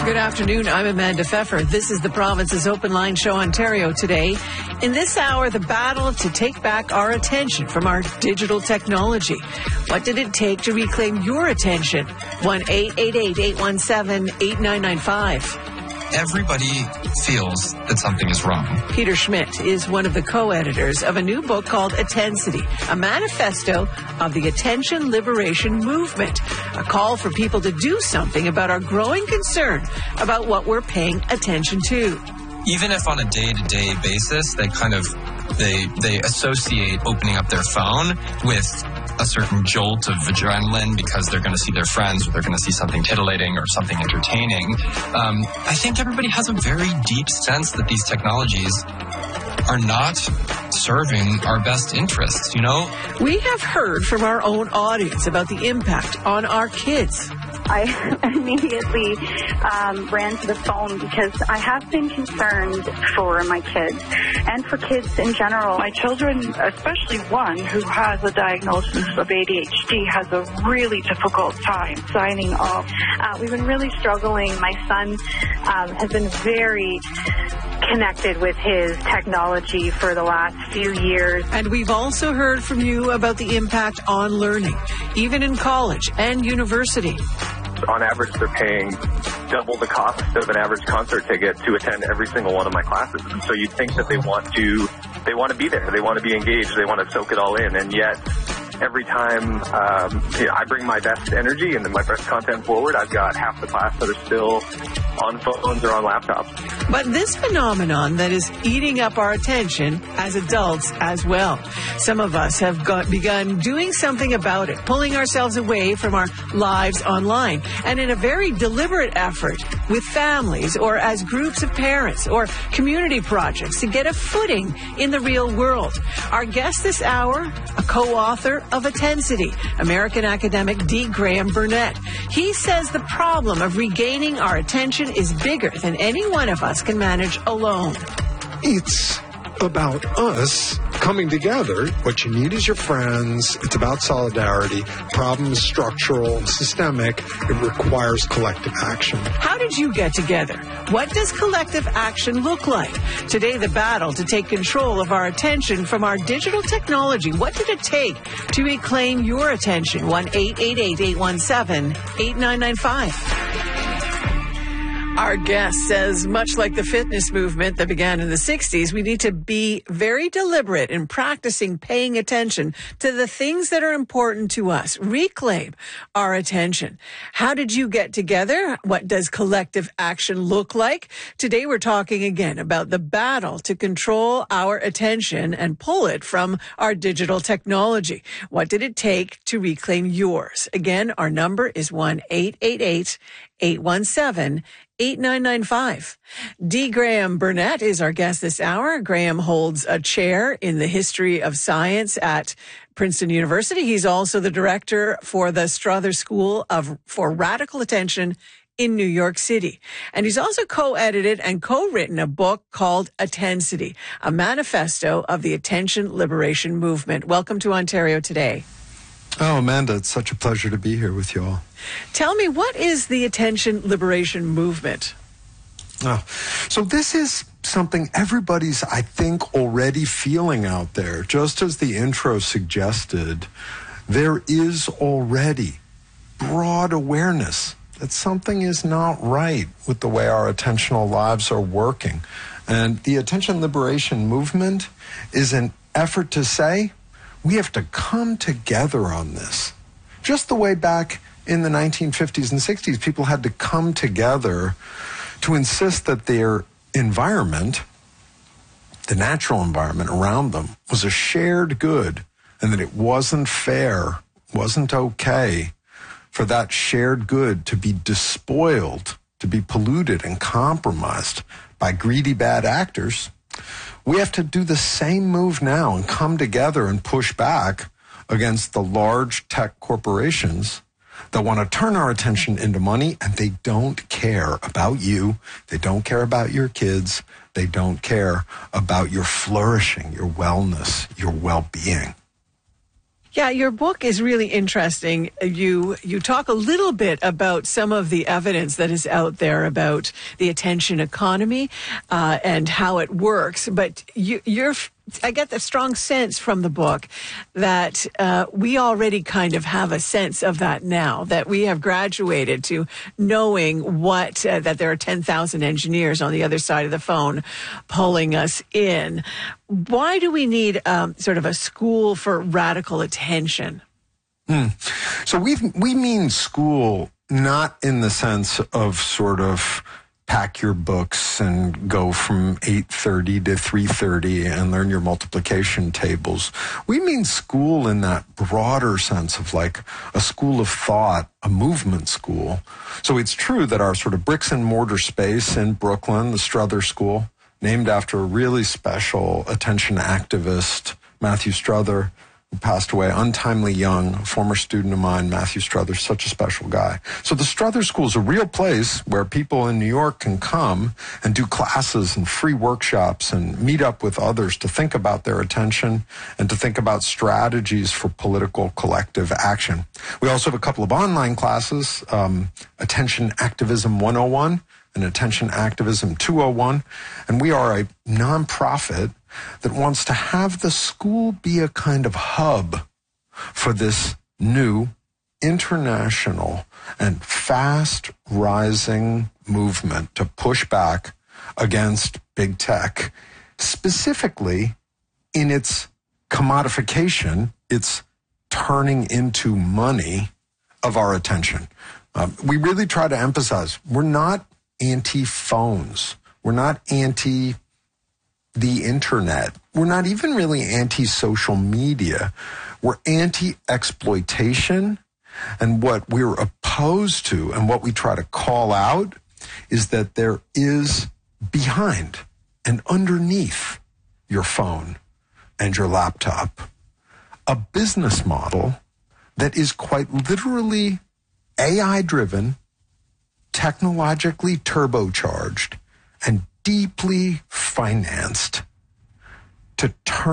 Good afternoon. I'm Amanda Pfeffer. This is the Province's Open Line Show, Ontario Today. In this hour, the battle to take back our attention from our digital technology. What did it take to reclaim your attention? 1-888-817-8995. Everybody feels that something is wrong. Peter Schmidt is one of the co-editors of a new book called Attensity, a manifesto of the attention liberation movement, a call for people to do something about our growing concern about what we're paying attention to. Even if on a day-to-day basis, they associate opening up their phone with a certain jolt of adrenaline because they're going to see their friends or they're going to see something titillating or something entertaining. I think everybody has a very deep sense that these technologies are not serving our best interests, you know? We have heard from our own audience about the impact on our kids. I immediately ran to the phone because I have been concerned for my kids and for kids in general. My children, especially one who has a diagnosis of ADHD, has a really difficult time signing off. We've been really struggling. My son has been very connected with his technology for the last few years. And we've also heard from you about the impact on learning, even in college and university. On average, they're paying double the cost of an average concert ticket to attend every single one of my classes. And so you'd think that they want to be there, they want to be engaged, they want to soak it all in, and yet every time I bring my best energy and my best content forward, I've got half the class that are still on phones or on laptops. But this phenomenon that is eating up our attention as adults as well. Some of us have begun doing something about it, pulling ourselves away from our lives online, and in a very deliberate effort with families or as groups of parents or community projects to get a footing in the real world. Our guest this hour, a co-author of Attensity, American academic D. Graham Burnett. He says the problem of regaining our attention is bigger than any one of us can manage alone. It's about us coming together. What you need is your friends. It's about solidarity. Problem is structural, systemic. It requires collective action. How did you get together? What does collective action look like? Today, the battle to take control of our attention from our digital technology. What did it take to reclaim your attention? 1-888-817-8995. Our guest says, much like the fitness movement that began in the 60s, we need to be very deliberate in practicing paying attention to the things that are important to us. Reclaim our attention. How did you get together? What does collective action look like? Today, we're talking again about the battle to control our attention and pull it from our digital technology. What did it take to reclaim yours? Again, our number is 1-888-817-8995. D. Graham Burnett is our guest this hour. Graham holds a chair in the history of science at Princeton University. He's also the director for the Strother School for Radical Attention in New York City. And he's also co-edited and co-written a book called Attensity, a manifesto of the attention liberation movement. Welcome to Ontario Today. Oh, Amanda, it's such a pleasure to be here with you all. Tell me, what is the attention liberation movement? So this is something everybody's, I think, already feeling out there. Just as the intro suggested, there is already broad awareness that something is not right with the way our attentional lives are working. And the attention liberation movement is an effort to say, we have to come together on this. Just the way back in the 1950s and 60s, people had to come together to insist that their environment, the natural environment around them, was a shared good and that it wasn't fair, wasn't okay for that shared good to be despoiled, to be polluted and compromised by greedy bad actors. We have to do the same move now and come together and push back against the large tech corporations that want to turn our attention into money, and they don't care about you. They don't care about your kids. They don't care about your flourishing, your wellness, your well-being. Yeah, your book is really interesting. You talk a little bit about some of the evidence that is out there about the attention economy and how it works. But I get the strong sense from the book that we already kind of have a sense of that now, that we have graduated to knowing that there are 10,000 engineers on the other side of the phone pulling us in. Why do we need sort of a school for radical attention? So we mean school not in the sense of sort of pack your books and go from 8:30 to 3:30 and learn your multiplication tables. We mean school in that broader sense of like a school of thought, a movement school. So it's true that our sort of bricks and mortar space in Brooklyn, the Strother School, named after a really special attention activist, Matthew Strother, who passed away untimely young, a former student of mine, Matthew Strother, such a special guy. So the Strother School is a real place where people in New York can come and do classes and free workshops and meet up with others to think about their attention and to think about strategies for political collective action. We also have a couple of online classes, Attention Activism 101 and Attention Activism 201. And we are a nonprofit that wants to have the school be a kind of hub for this new international and fast rising movement to push back against big tech, specifically in its commodification, its turning into money of our attention. We really try to emphasize we're not anti-phones. We're not anti the internet. We're not even really anti-social media. We're anti-exploitation. And what we're opposed to and what we try to call out is that there is behind and underneath your phone and your laptop a business model that is quite literally AI-driven, technologically turbocharged, and deeply financed to turn